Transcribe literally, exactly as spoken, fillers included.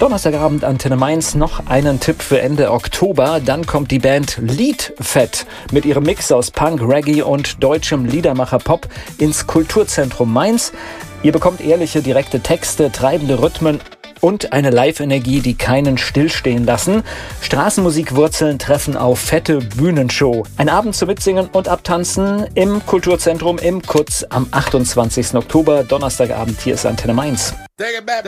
Donnerstagabend Antenne Mainz, noch einen Tipp für Ende Oktober. Dann kommt die Band Liedfett mit ihrem Mix aus Punk, Reggae und deutschem Liedermacher-Pop ins Kulturzentrum Mainz. Ihr bekommt ehrliche, direkte Texte, treibende Rhythmen und eine Live-Energie, die keinen stillstehen lassen. Straßenmusikwurzeln treffen auf fette Bühnenshow. Ein Abend zum Mitsingen und Abtanzen im Kulturzentrum im Kutz am achtundzwanzigsten Oktober, Donnerstagabend. Hier ist Antenne Mainz.